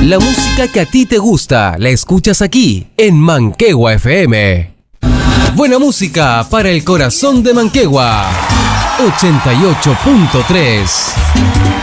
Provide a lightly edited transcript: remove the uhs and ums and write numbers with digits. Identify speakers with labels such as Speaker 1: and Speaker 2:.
Speaker 1: La música que a ti te gusta, la escuchas aquí, en Manquehua FM. Buena música para el corazón de Manquehua. 88.3.